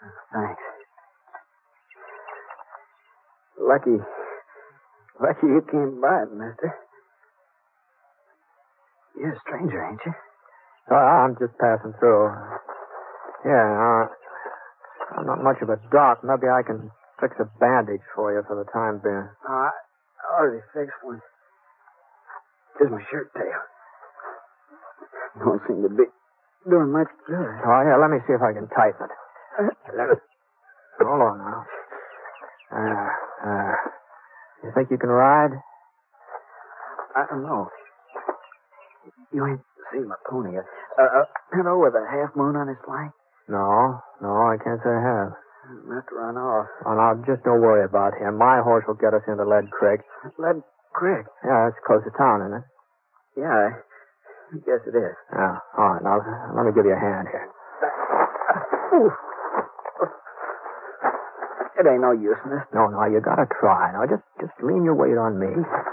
Thanks. Lucky you came by, mister. You're a stranger, ain't you? Oh, I'm just passing through. Yeah, I'm not much of a doc. Maybe I can fix a bandage for you for the time being. I already fixed one. Just my shirt tail. Don't seem to be doing much good. Oh, yeah, let me see if I can tighten it. Hold on now. You think you can ride? I don't know. You ain't seen my pony yet. Hello with a half moon on his flank? No, I can't say I have. Must run off. Oh, now, just don't worry about him. My horse will get us into Lead Creek. Lead Creek? Yeah, it's close to town, isn't it? Yeah, I guess it is. Yeah, all right. Now, let me give you a hand here. It ain't no use, mister. No, you gotta try. Now, just lean your weight on me.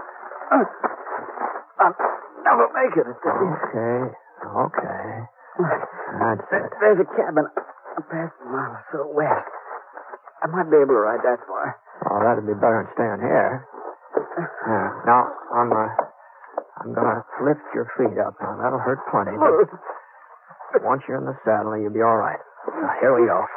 I'll never make it. Okay. That's it. There's a cabin past a mile or so west. I might be able to ride that far. Oh, that'd be better than staying here. Yeah. Now, I'm gonna lift your feet up. Now, that'll hurt plenty. But once you're in the saddle, you'll be all right. Now, here we go.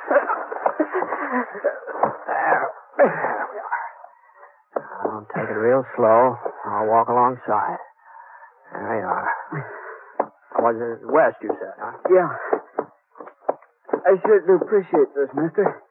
There we are. I'll take it real slow. I'll walk alongside. There you are. Was it west, you said, huh? Yeah. I sure do appreciate this, mister.